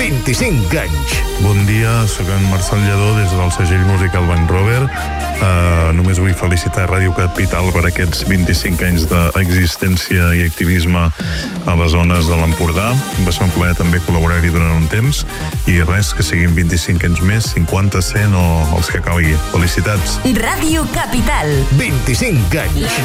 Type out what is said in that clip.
25 anys. Bon dia, sóc en Marcel Lledó des del segell musical Banc Robert. Només vull felicitar Ràdio Capital per aquests 25 anys d'existència i activisme a les zones de l'Empordà. Va ser un plaer també col·laborar-hi durant un temps i res, que siguin 25 anys més, 50, 100 o els que calgui. Felicitats. Ràdio Capital. 25 anys.